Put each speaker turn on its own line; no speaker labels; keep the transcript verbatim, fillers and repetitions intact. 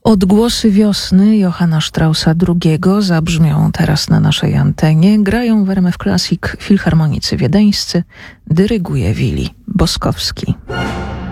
Odgłosy wiosny Johanna Straussa drugiego zabrzmią teraz na naszej antenie. Grają w R M F Classic filharmonicy wiedeńscy, dyryguje Willi Boskowski.